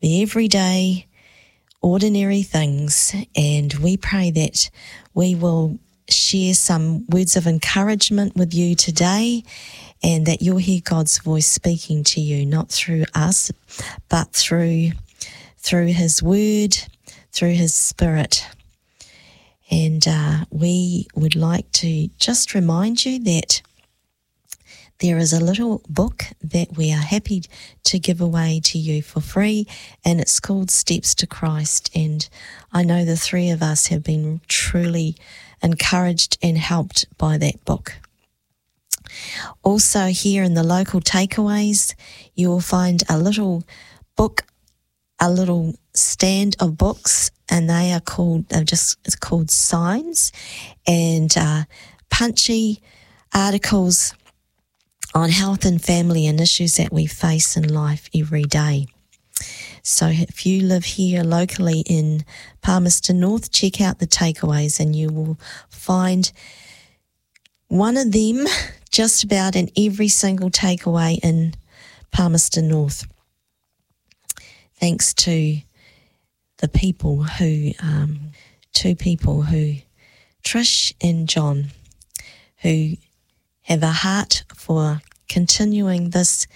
the everyday, ordinary things, and we pray that we will share some words of encouragement with you today, and that you'll hear God's voice speaking to you, not through us, but through His Word, through His Spirit. And we would like to just remind you that there is a little book that we are happy to give away to you for free, and it's called Steps to Christ. And I know the three of us have been truly encouraged and helped by that book. Also, here in the local takeaways, you will find a little book, a little stand of books, and it's called Signs, and punchy articles on health and family and issues that we face in life every day. So if you live here locally in Palmerston North, check out the takeaways and you will find one of them just about in every single takeaway in Palmerston North. Thanks to the people who, two people who, Trish and John, who have a heart for continuing this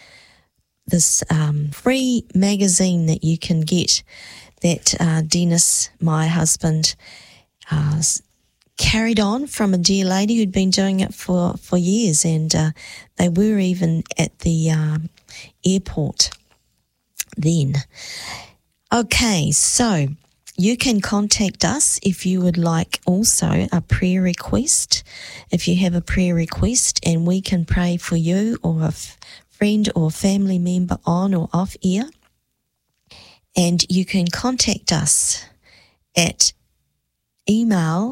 free magazine that you can get, that Dennis, my husband, carried on from a dear lady who'd been doing it for years, and they were even at the airport then. Okay, so you can contact us if you would like also a prayer request. If you have a prayer request, and we can pray for you or a friend or family member on or off air. And you can contact us at email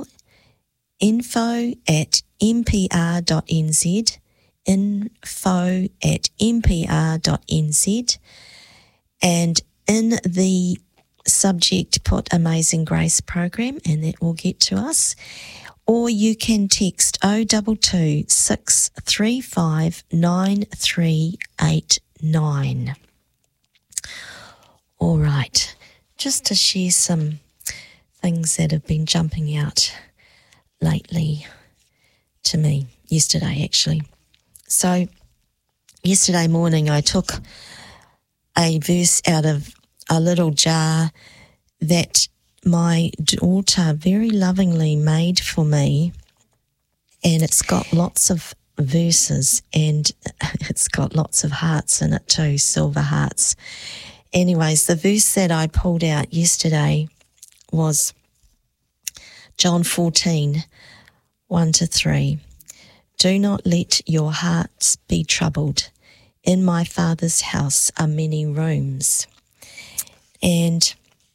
info@mpr.nz, info@mpr.nz, and in the subject put Amazing Grace Program, and that will get to us. Or you can text 022 635 9389. All right, just to share some things that have been jumping out lately to me, yesterday actually. So yesterday morning I took a verse out of a little jar that my daughter very lovingly made for me, and it's got lots of verses and it's got lots of hearts in it too, silver hearts. Anyways, the verse that I pulled out yesterday was John 14, 1-3. Do not let your hearts be troubled. In my Father's house are many rooms. And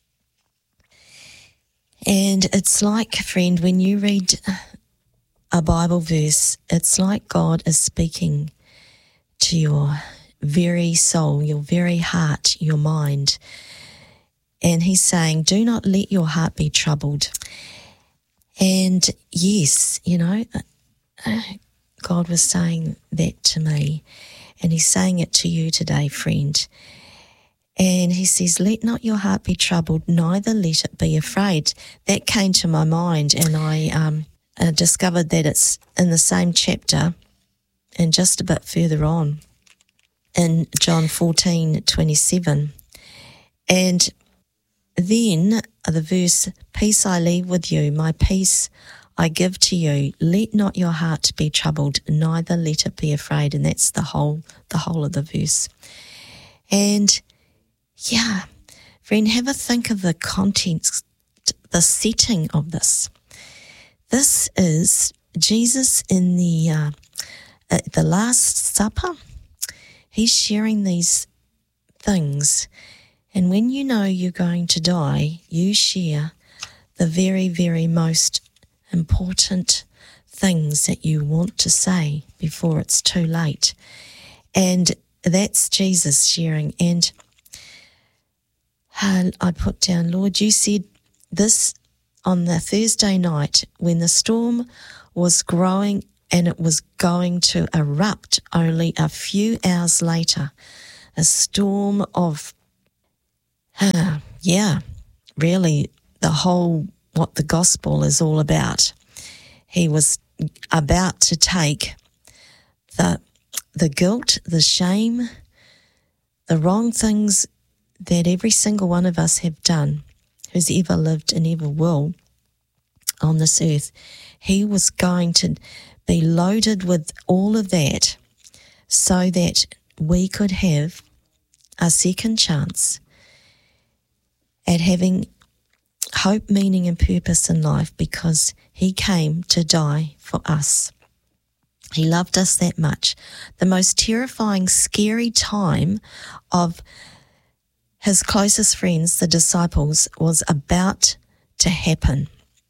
it's like, friend, when you read a Bible verse, it's like God is speaking to your very soul, your very heart, your mind. And he's saying, do not let your heart be troubled. And yes, God was saying that to me, and he's saying it to you today, friend. And he says, let not your heart be troubled, neither let it be afraid. That came to my mind, and I discovered that it's in the same chapter and just a bit further on in John 14:27. And then the verse, peace I leave with you, my peace I give to you. Let not your heart be troubled, neither let it be afraid. And that's the whole of the verse. And yeah, friend, have a think of the context, the setting of this. This is Jesus in the Last Supper. He's sharing these things. And when you know you're going to die, you share the very, very most important things that you want to say before it's too late. And that's Jesus sharing. And I put down, Lord, you said this on the Thursday night when the storm was growing and it was going to erupt only a few hours later. A storm of Yeah, really what the gospel is all about. He was about to take the guilt, the shame, the wrong things that every single one of us have done, who's ever lived and ever will on this earth. He was going to be loaded with all of that so that we could have a second chance at having hope, meaning and purpose in life, because he came to die for us. He loved us that much. The most terrifying, scary time of his closest friends, the disciples, was about to happen,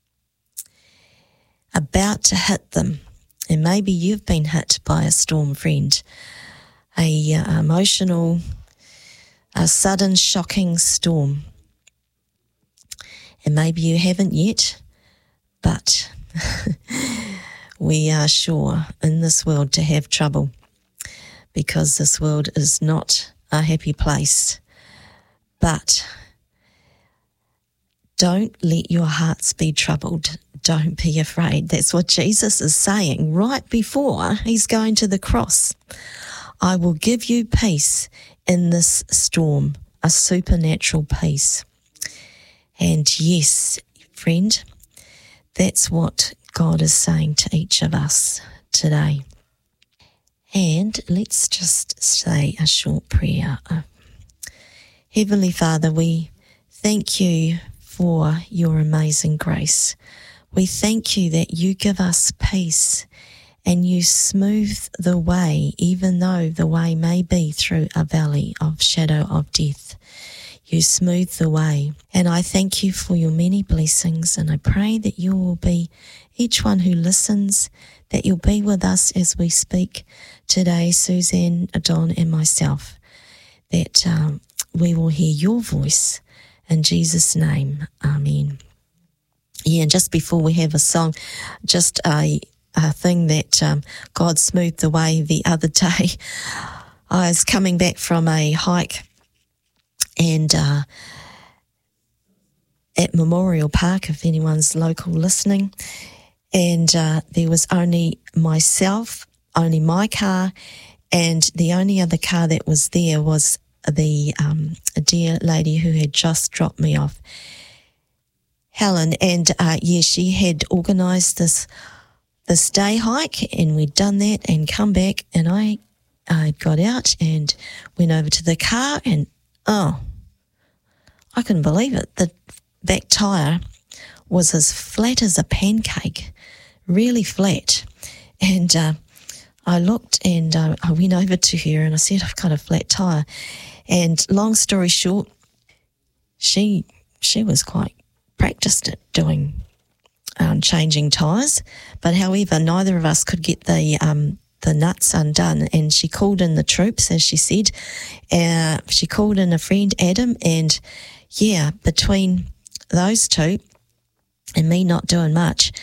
about to hit them. And maybe you've been hit by a storm, friend, a emotional, a sudden, shocking storm. And maybe you haven't yet, but we are sure in this world to have trouble, because this world is not a happy place. But don't let your hearts be troubled. Don't be afraid. That's what Jesus is saying right before he's going to the cross. I will give you peace in this storm, a supernatural peace. And yes, friend, that's what God is saying to each of us today. And let's just say a short prayer. Heavenly Father, we thank you for your amazing grace. We thank you that you give us peace and you smooth the way, even though the way may be through a valley of shadow of death. You smooth the way. And I thank you for your many blessings, and I pray that you will be each one who listens, that you'll be with us as we speak today, Suzanne, Don and myself, that we will hear your voice in Jesus' name. Amen. Yeah, and just before we have a song, just a thing that God smoothed the way the other day. I was coming back from a hike and at Memorial Park, if anyone's local listening, and there was only myself, only my car, and the only other car that was there was the dear lady who had just dropped me off, Helen, and she had organised this day hike, and we'd done that and come back, and I got out and went over to the car, and I couldn't believe it. The back tyre was as flat as a pancake, really flat. And I looked and I went over to her and I said, I've got a flat tyre. And long story short, she was quite practiced at doing changing tyres. But however, neither of us could get the nuts undone, and she called in the troops, as she said. She called in a friend, Adam, and between those two and me not doing much,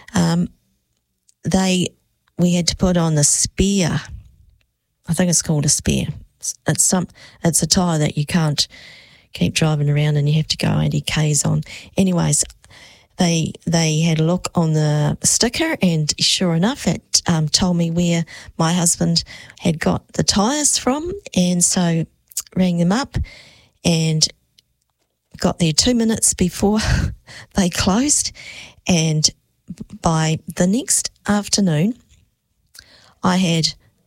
we had to put on the spare. I think it's called a spare. It's a tyre that you can't keep driving around and you have to go 80 k's on. Anyways, they had a look on the sticker, and sure enough, it told me where my husband had got the tyres from, and so rang them up and got there 2 minutes before they closed, and by the next afternoon I had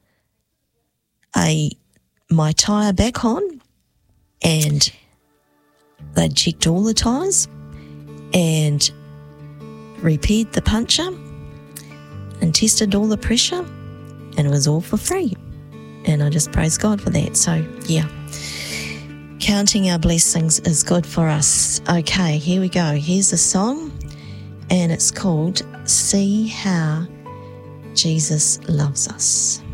my tyre back on, and they'd checked all the tyres and repaired the puncture and tested all the pressure, and it was all for free. And I just praise God for that. So counting our blessings is good for us. Okay, here we go. Here's a song, and it's called See How Jesus Loves Us.